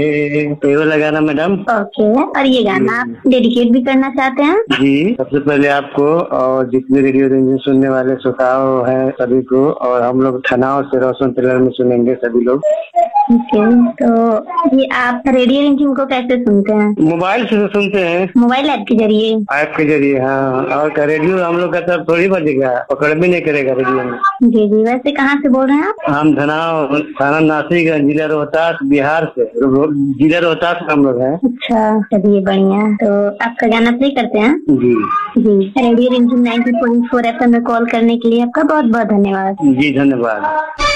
ये वो लगाना मैडम। ओके, और ये गाना आप डेडिकेट भी करना चाहते हैं? जी, सबसे पहले आपको और जितने रेडियो रेंज सुनने वाले श्रोताओं हैं सभी को, और हम लोग थनाव से रोशन टेलर में सुनेंगे सभी लोग। ओके, तो ये आप रेडियो रिमझिम को कैसे सुनते हैं? मोबाइल से सुनते हैं, मोबाइल ऐप के जरिए। ऐप के जरिए, हाँ। और का रेडियो हम लोग का तरफ थोड़ी बजेगा, पकड़ भी नहीं करेगा रेडियो में। जी जी, वैसे कहाँ से बोल रहे हैं आप? हम धनाव थाना नासिरगंज, जिला रोहतास, बिहार से। जिला रोहतास में हम लोग हैं। अच्छा, चलिए बढ़िया। तो आपका गाना प्ले करते हैं। जी जी, रेडियो रिमझिम 90.4 FM में कॉल करने के लिए आपका बहुत बहुत धन्यवाद। जी, धन्यवाद।